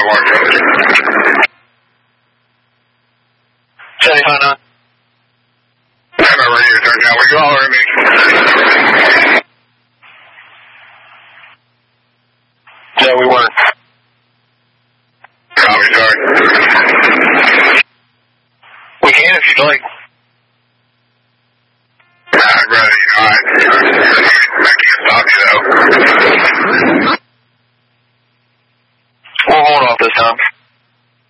75 9. I'm not ready to turn down. Were you hollering at me? No, we weren't. Copy, sorry. We can if you'd like.